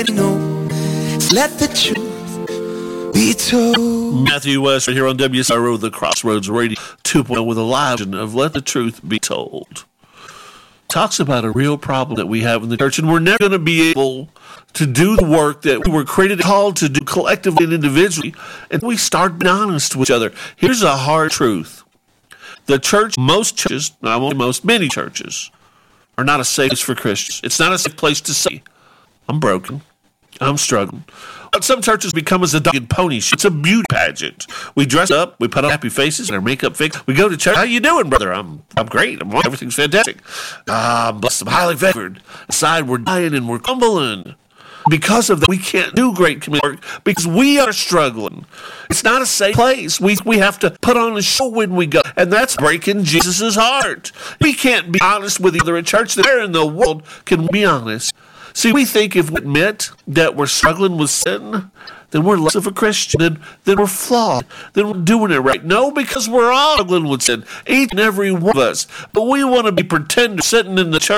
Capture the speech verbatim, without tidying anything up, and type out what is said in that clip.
know. Let the truth be told. Matthew West right here on W S R O, the Crossroads Radio two point oh with a live version of Let the Truth Be Told. Talks about a real problem that we have in the church, and we're never going to be able to do the work that we were created and called to do collectively and individually, and we start being honest with each other. Here's a hard truth. The church, most churches, not only most, many churches, are not a safe place for Christians. It's not a safe place to say, I'm broken, I'm struggling. But some churches become as a dog and pony show. It's a beauty pageant. We dress up, we put on happy faces, and our makeup fixed. We go to church. How you doing, brother? I'm I'm great. I'm everything's fantastic. Ah, I'm blessed. I'm highly favored. Inside, we're dying and we're crumbling. Because of that, we can't do great community work because we are struggling. It's not a safe place. We we have to put on a show when we go, and that's breaking Jesus' heart. We can't be honest with each other at church. Where in the world can we be honest? See, we think if we admit that we're struggling with sin, then we're less of a Christian, then, then we're flawed, then we're doing it right. No, because we're all struggling with sin, each and every one of us. But we want to be pretenders sitting in the church